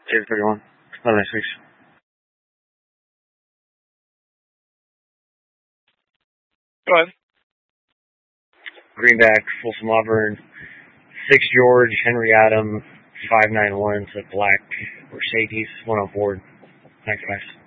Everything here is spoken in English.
Cheers, everyone. Have a nice week. Go ahead. Greenback, Folsom Auburn, 6 George, Henry Adam, 591 to Black, or safeties, one on board. Thanks, guys.